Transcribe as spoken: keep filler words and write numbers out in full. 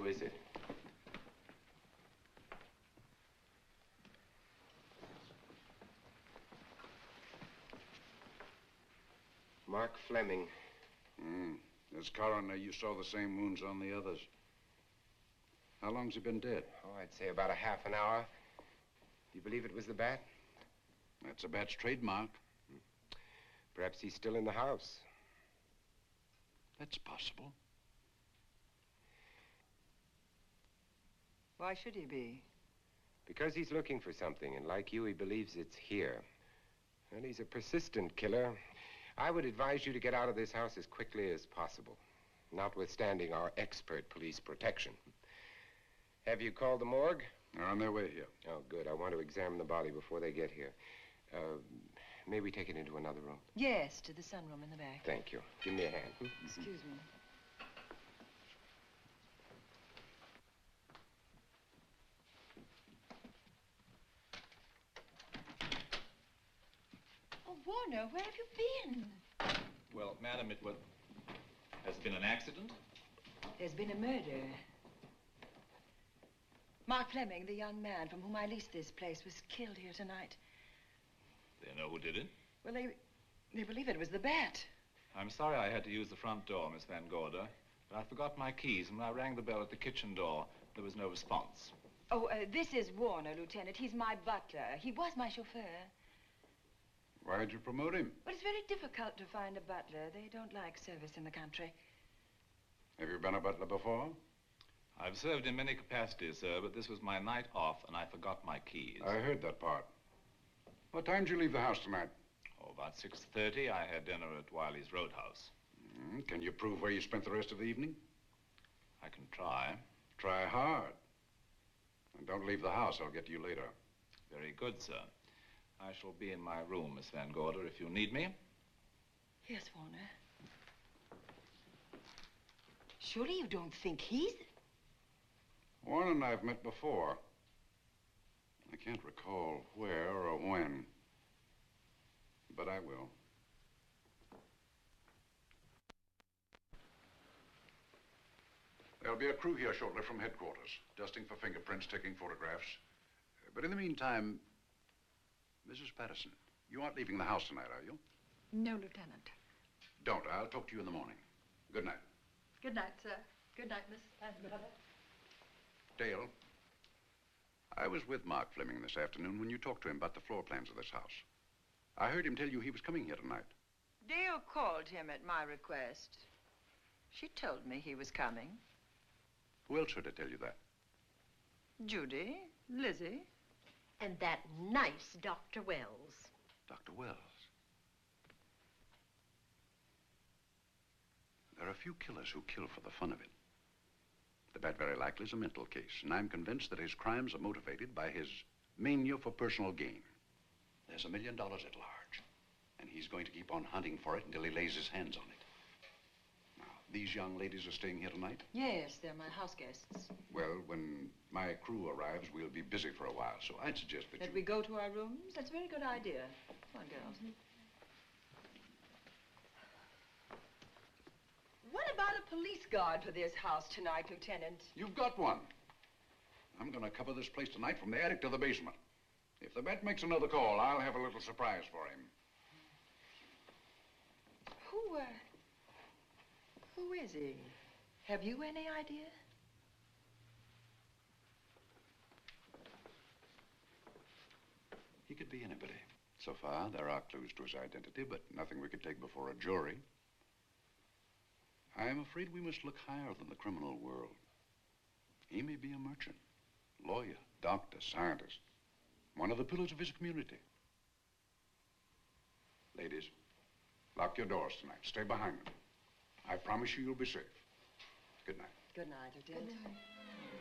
Who is it? Mark Fleming. Mm. As coroner, you saw the same wounds on the others. How long's he been dead? Oh, I'd say about a half an hour. Do you believe it was the bat? That's a bat's trademark. Perhaps he's still in the house. That's possible. Why should he be? Because he's looking for something, and like you, he believes it's here. And he's a persistent killer. I would advise you to get out of this house as quickly as possible, notwithstanding our expert police protection. Have you called the morgue? They're on their way here. Oh, good. I want to examine the body before they get here. Uh, may we take it into another room? Yes, to the sunroom in the back. Thank you. Give me a hand. Excuse me. Oh, Warner, where have you been? Well, madam, it was... Has been an accident? There's been a murder. Mark Fleming, the young man from whom I leased this place, was killed here tonight. They know who did it? Well, they... they believe it was the bat. I'm sorry I had to use the front door, Miss Van Gorder, but I forgot my keys, and when I rang the bell at the kitchen door, there was no response. Oh, uh, this is Warner, Lieutenant. He's my butler. He was my chauffeur. Why'd you promote him? Well, it's very difficult to find a butler. They don't like service in the country. Have you been a butler before? I've served in many capacities, sir, but this was my night off, and I forgot my keys. I heard that part. What time did you leave the house tonight? Oh, about six thirty. I had dinner at Wiley's Roadhouse. Mm, can you prove where you spent the rest of the evening? I can try. Try hard. And don't leave the house. I'll get to you later. Very good, sir. I shall be in my room, Miss Van Gorder, if you need me. Yes, Warner. Surely you don't think he's... Warren and I've met before. I can't recall where or when, but I will. There'll be a crew here shortly from headquarters, dusting for fingerprints, taking photographs. But in the meantime, Missus Patterson, you aren't leaving the house tonight, are you? No, Lieutenant. Don't. I'll talk to you in the morning. Good night. Good night, sir. Good night, Miss Van Gorder. Dale, I was with Mark Fleming this afternoon when you talked to him about the floor plans of this house. I heard him tell you he was coming here tonight. Dale called him at my request. She told me he was coming. Who else heard her tell you that? Judy, Lizzie. And that nice Doctor Wells. Doctor Wells. There are a few killers who kill for the fun of it. The bat very likely is a mental case, and I'm convinced that his crimes are motivated by his mania for personal gain. There's a million dollars at large, and he's going to keep on hunting for it until he lays his hands on it. Now, these young ladies are staying here tonight? Yes, they're my house guests. Well, when my crew arrives, we'll be busy for a while, so I'd suggest that That you... we go to our rooms? That's a very good idea. Come on, girls. What about a police guard for this house tonight, Lieutenant? You've got one. I'm going to cover this place tonight from the attic to the basement. If the bat makes another call, I'll have a little surprise for him. Who, uh... who is he? Have you any idea? He could be anybody. So far, there are clues to his identity, but nothing we could take before a jury. I am afraid we must look higher than the criminal world. He may be a merchant, lawyer, doctor, scientist, one of the pillars of his community. Ladies, lock your doors tonight. Stay behind them. I promise you you'll be safe. Good night. Good night, Lieutenant. Good night.